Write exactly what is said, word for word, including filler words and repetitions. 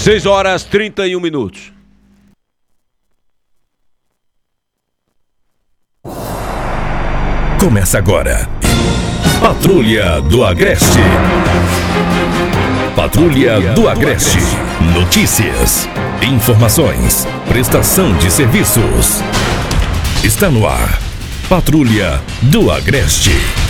seis horas e trinta e um minutos. Começa agora. Patrulha do Agreste. Patrulha do Agreste. Notícias, informações, prestação de serviços. Está no ar. Patrulha do Agreste.